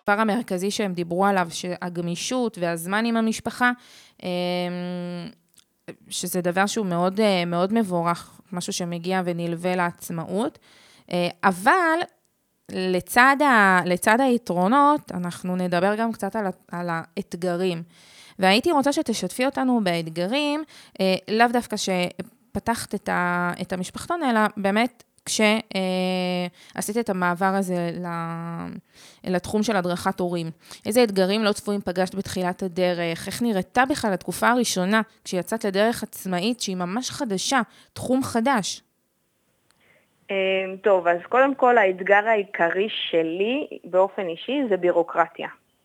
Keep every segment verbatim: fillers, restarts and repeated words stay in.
הדבר המרכזי שהם דיברו עליו, שהגמישות והזמן עם המשפחה, שזה דבר שהוא מאוד, מאוד מבורך, משהו שמגיע ונלווה לעצמאות, אבל לצד, ה, לצד היתרונות, אנחנו נדבר גם קצת על, על האתגרים. והייתי רוצה שתשתפי אותנו באתגרים, לאו דווקא שפתחת את, ה, את המשפחתון, אלא באמת כשעשית את המעבר הזה לתחום של הדרכת הורים. איזה אתגרים לא צפויים פגשת בתחילת הדרך? איך נראתה בכלל התקופה הראשונה, כשיצאת לדרך עצמאית שהיא ממש חדשה, תחום חדש? טוב, אז קודם כל האתגר העיקרי שלי באופן אישי זה בירוקרטיה.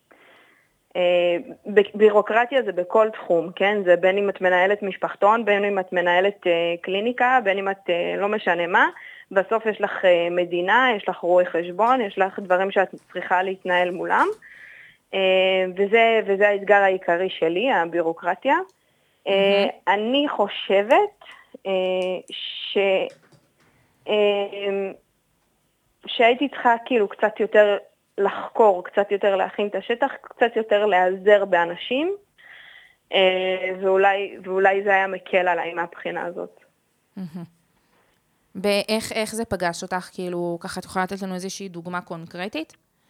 בירוקרטיה זה בכל תחום, כן? זה בין אם את מנהלת משפחתון, בין אם את מנהלת קליניקה, בין אם את לא משנה מה, בסוף יש לך מדינה, יש לך רואי חשבון, יש לך דברים שאת צריכה להתנהל מולם, וזה, וזה האתגר העיקרי שלי, הבירוקרטיה. Mm-hmm. אני חושבת ש... שהייתי צריכה כאילו קצת יותר לחקור, קצת יותר להכין את השטח, קצת יותר להיעזר באנשים, ואולי, ואולי זה היה מקל עליי מהבחינה הזאת. באיך, איך זה פגש אותך? כאילו, ככה את יכולה לתת לנו איזושהי דוגמה קונקרטית?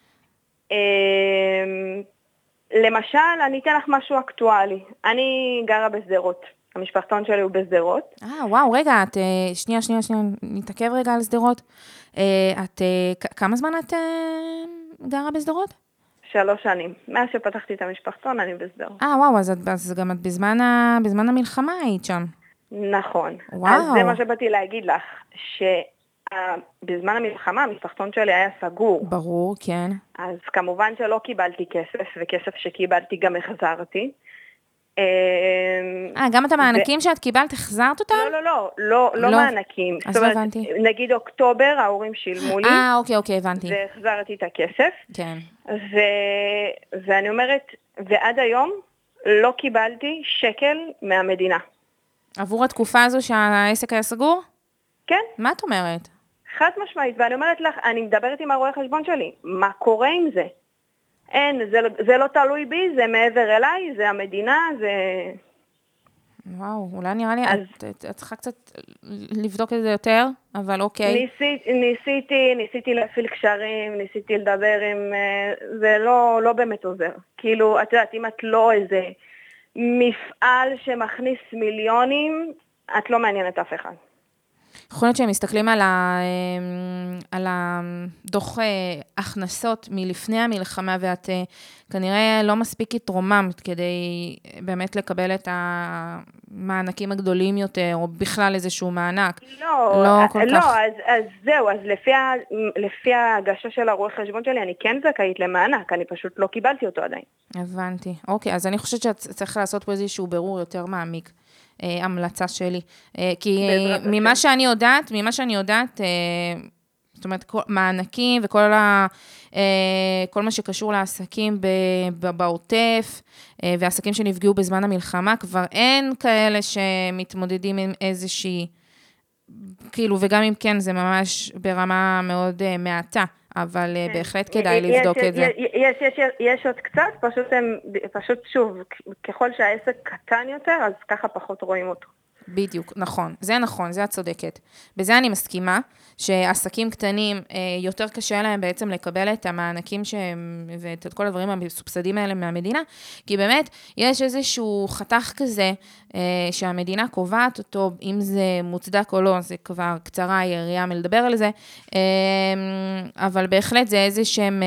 למשל, אני אתן לך משהו אקטואלי. אני גרה בסדרות. המשפחתון שלי הוא בסדרות. אה, וואו, רגע, את, שנייה, שנייה, שנייה, נתעכב רגע על סדרות. את, כמה זמן את גרה בסדרות? שלוש שנים. מאז שפתחתי את המשפחתון, אני בסדרות. אה, וואו, אז, את, אז גם את בזמן, ה, בזמן המלחמה היית שם. נכון. וואו. אז זה מה שבאתי להגיד לך, שבזמן המלחמה המשפחתון שלי היה סגור. ברור, כן. אז כמובן שלא קיבלתי כסף, וכסף שקיבלתי גם החזרתי. אה, גם את המענקים שאת קיבלת, החזרת אותם? לא, לא, לא, לא מענקים. אז לא הבנתי. נגיד אוקטובר, ההורים שילמו לי. אה, אוקיי, אוקיי, הבנתי. והחזרתי את הכסף. כן. ואני אומרת, ועד היום לא קיבלתי שקל מהמדינה. עבור התקופה הזו שהעסק היה סגור? כן. מה את אומרת? חד משמעית, ואני אומרת לך, אני מדברת עם הרואה חשבון שלי, מה קורה עם זה? אין, זה, זה לא תלוי בי, זה מעבר אליי, זה המדינה, זה... וואו, אולי נראה לי, אז... את, את, את צריכה קצת לבדוק את זה יותר, אבל אוקיי. ניסית, ניסיתי, ניסיתי להפעיל קשרים, ניסיתי לדבר עם... זה לא, לא באמת עוזר. כאילו, את יודעת, אם את לא איזה מפעל שמכניס מיליונים, את לא מעניינת אף אחד. יכול להיות שהם מסתכלים על, ה, על הדוח הכנסות מלפני המלחמה, ואת כנראה לא מספיק התרוממת כדי באמת לקבל את המענקים הגדולים יותר, או בכלל איזשהו מענק. לא, לא, כל לא כך... אז, אז זהו, אז לפי, ה, לפי ההגשה של הרואה חשבון שלי, אני כן זכאית למענק, אני פשוט לא קיבלתי אותו עדיין. הבנתי. אוקיי, אז אני חושבת שצריך לעשות פה איזשהו בירור יותר מעמיק. המלצה שלי. כי ממה שאני יודעת, ממה שאני יודעת, זאת אומרת, מענקים וכל ה, כל מה שקשור לעסקים בעוטף, ועסקים שנפגעו בזמן המלחמה, כבר אין כאלה שמתמודדים עם איזושהי, כאילו, וגם אם כן, זה ממש ברמה מאוד מעטה. אבל בהחלט כדאי לבדוק את זה. יש, יש, יש עוד קצת, פשוט הם, פשוט שוב, ככל שהעסק קטן יותר, אז ככה פחות רואים אותו. בדיוק, נכון. זה נכון, זה את צודקת. בזה אני מסכימה, שעסקים קטנים, יותר קשה להם בעצם לקבל את המענקים שהם, ואת כל הדברים המסובסדים האלה מהמדינה, כי באמת יש איזשהו חתך כזה, שהמדינה קובעת אותו, אם זה מוצדק או לא, זה כבר קצרה היריעה מלדבר על זה, אבל בהחלט זה איזה שהם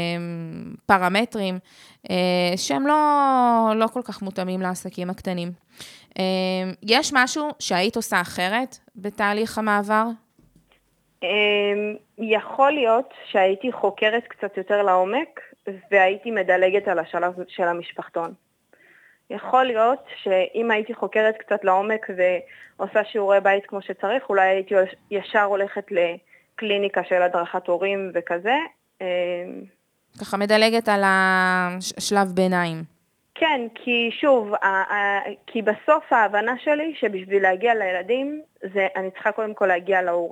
פרמטרים, שהם לא, לא כל כך מותאמים לעסקים הקטנים. יש משהו שהיית עושה אחרת בתהליך המעבר? יכול להיות שהייתי חוקרת קצת יותר לעומק, והייתי מדלגת על השלב של המשפחתון. יכול להיות שאם הייתי חוקרת קצת לעומק ועושה שיעורי בית כמו שצריך, אולי הייתי ישר הולכת לקליניקה של הדרכת הורים וכזה. ככה מדלגת על השלב ביניים. כן, כי שוב, כי בסוף ההבנה שלי שבשביל להגיע לילדים, זה, אני צריכה קודם כל להגיע להורים.